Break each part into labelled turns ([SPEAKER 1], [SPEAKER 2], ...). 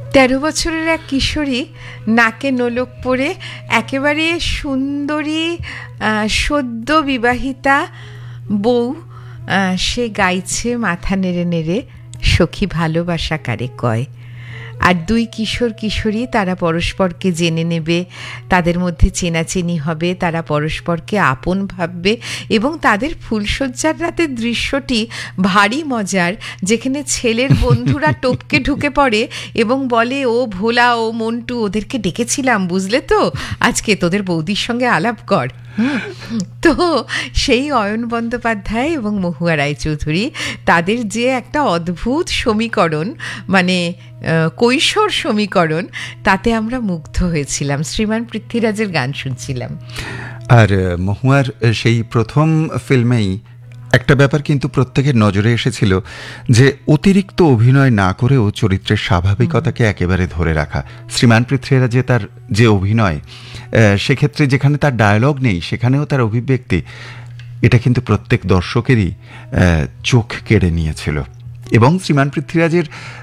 [SPEAKER 1] 13 বছরের এক কিশোরী, নাকে নোলক পরে, একেবারে সুন্দরী, সদ্য বিবাহিতা বউ, সে গাইছে মাথা নেড়ে নেড়ে, সখী ভালোবাসা কারে কয়। আর দুই কিশোর কিশোরী, তারা পরস্পরকে জেনে নেবে, তাদের মধ্যে চেনাচেনি হবে, তারা পরস্পরকে আপন ভাববে, এবং তাদের ফুলশয্যার রাতের দৃশ্যটি ভারী মজার, যেখানে ছেলের বন্ধুরা টপকে ঢুকে পড়ে এবং বলে, ও ভোলা, ও মন্টু, ওদেরকে ডেকেছিলাম বুঝলে তো, আজকে তোদের বৌদির সঙ্গে আলাপ কর। তো সেই অয়ন বন্দ্যোপাধ্যায় এবং মহুয়া রায়চৌধুরী, তাদের যে একটা অদ্ভুত সমীকরণ, মানে কৈশোর সমীকরণ, তাতে আমরা মুগ্ধ হয়েছিলাম। শ্রীমান পৃথ্বীরাজের গান শুনছিলাম।
[SPEAKER 2] আর মহুয়ার সেই প্রথম ফিল্মেই একটা ব্যাপার কিন্তু প্রত্যেকের নজরে এসেছিল, যে অতিরিক্ত অভিনয় না করেও চরিত্রের স্বাভাবিকতাকে একেবারে ধরে রাখা। শ্রীমান পৃথ্বীরাজে তার যে অভিনয়, সেক্ষেত্রে যেখানে তার ডায়ালগ নেই সেখানেও তার অভিব্যক্তি, এটা কিন্তু প্রত্যেক দর্শকেরই চোখ কেড়ে নিয়েছিল। এবং শ্রীমান পৃথ্বীরাজের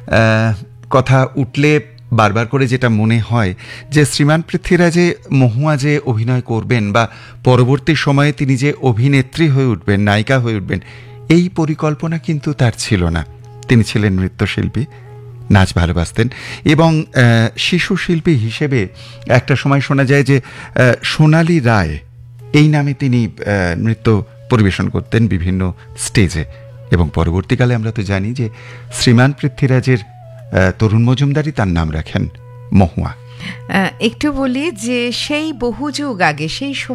[SPEAKER 2] কথা উঠলে বারবার করে যেটা মনে হয়, যে শ্রীমান পৃথ্বীরাজে মহুয়া যে অভিনয় করবেন বা পরবর্তী সময়ে তিনি যে অভিনেত্রী হয়ে উঠবেন, নায়িকা হয়ে উঠবেন, এই পরিকল্পনা কিন্তু তার ছিল না। তিনি ছিলেন নৃত্যশিল্পী, নাচ ভালোবাসতেন, এবং শিশু শিল্পী হিসেবে একটা সময় শোনা যায় যে সোনালী রায় এই নামে তিনি নৃত্য পরিবেশন করতেন বিভিন্ন স্টেজে। এবং পরবর্তীকালে আমরা তো জানি যে শ্রীমান পৃথ্বীরাজের তরুণ মজুমদারই তার নাম রাখেন মহুয়া।
[SPEAKER 1] একটু বলি যে সেই বহু যুগ আগে,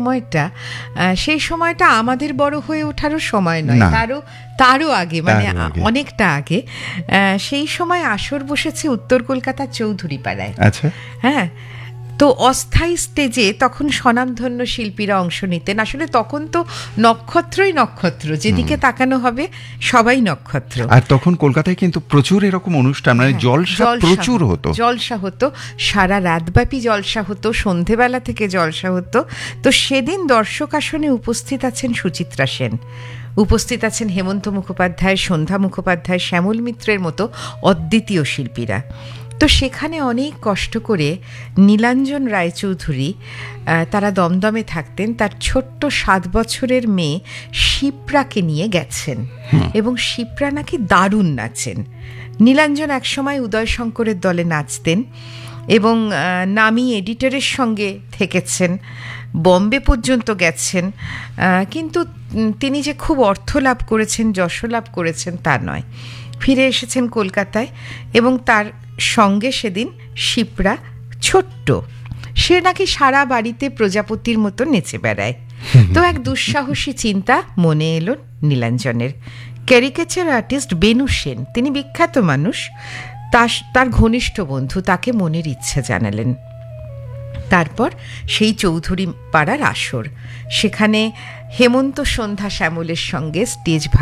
[SPEAKER 1] সেই সময়টা আমাদের বড় হয়ে ওঠারও সময় নয়, তারও আগে, মানে অনেকটা আগে। সেই সময় আসর বসেছে উত্তর কলকাতার চৌধুরী পাড়ায়।
[SPEAKER 2] আচ্ছা,
[SPEAKER 1] হ্যাঁ। তো অস্থায়ী স্টেজে তখন স্বনামধন্য শিল্পীরা অংশ নিতেন। আসলে তখন তো নক্ষত্রই নক্ষত্র, যেদিকে তাকানো হবে সবাই নক্ষত্র।
[SPEAKER 2] আর তখন কলকাতায় কিন্তু প্রচুর এরকম অনুষ্ঠান, মানে জলসা প্রচুর হতো।
[SPEAKER 1] জলসা হতো, সারা রাতব্যাপী জলসা হতো, সন্ধেবেলা থেকে জলসা হতো। তো সেদিন দর্শক আসনে উপস্থিত আছেন সুচিত্রা সেন, উপস্থিত আছেন হেমন্ত মুখোপাধ্যায়, সন্ধ্যা মুখোপাধ্যায়, শ্যামল মিত্রের মতো অদ্বিতীয় শিল্পীরা। তো সেখানে অনেক কষ্ট করে নীলাঞ্জন রায়চৌধুরী, তারা দমদমে থাকতেন, তার ছোট্ট 7 বছরের মেয়ে শিপ্রাকে নিয়ে গেছেন, এবং শিপ্রা নাকি দারুণ নাচেন। নীলাঞ্জন একসময় উদয় শঙ্করের দলে নাচতেন এবং নামী এডিটরের সঙ্গে থেকেছেন, বম্বে পর্যন্ত গেছেন, কিন্তু তিনি যে খুব অর্থ লাভ করেছেন, যশ লাভ করেছেন তা নয়। ফিরে এসেছেন কলকাতায়, এবং তার সঙ্গে সেদিন শিপ্রা, ছোট্ট, সে নাকি সারা বাড়িতে প্রজাপতির মতো নেচে বেড়ায়। তো এক দুঃসাহসী চিন্তা মনে এলো নীলাঞ্জনের। ক্যারিকেচার আর্টিস্ট বেনু সেন, তিনি বিখ্যাত মানুষ, তার ঘনিষ্ঠ বন্ধু, তাকে মনের ইচ্ছে জানালেন। তারপর সেই চৌধুরী পাড়ার আসর, সেখানে হেমন্ত, সন্ধ্যা, শ্যামলের সঙ্গে স্টেজ